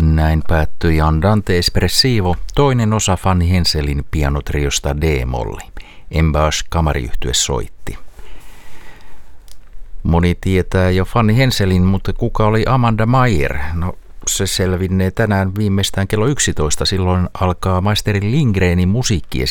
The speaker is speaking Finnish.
Näin päättyi Andante Espressivo, toinen osa Fanny Henselin pianotriosta D-molli. Embauche kamariyhtye soitti. Moni tietää jo Fanny Henselin, mutta kuka oli Amanda Meyer? No, se selvinnee tänään viimeistään kello 11. Silloin alkaa maisteri Lindgrenin musiikkiesitys